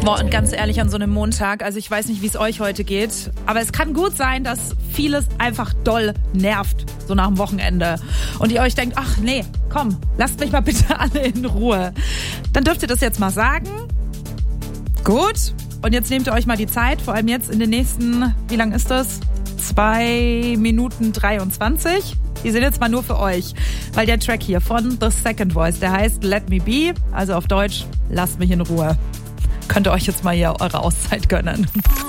Und ganz ehrlich, an so einem Montag, also ich weiß nicht, wie es euch heute geht, aber es kann gut sein, dass vieles einfach doll nervt, so nach dem Wochenende. Und ihr euch denkt, ach nee, komm, lasst mich mal bitte alle in Ruhe. Dann dürft ihr das jetzt mal sagen. Gut. Und jetzt nehmt ihr euch mal die Zeit, vor allem jetzt in den nächsten, wie lang ist das? 2 Minuten 23. Die sind jetzt mal nur für euch, weil der Track hier von The Second Voice, der heißt Let Me Be, also auf Deutsch, lasst mich in Ruhe. Könnt ihr euch jetzt mal hier eure Auszeit gönnen.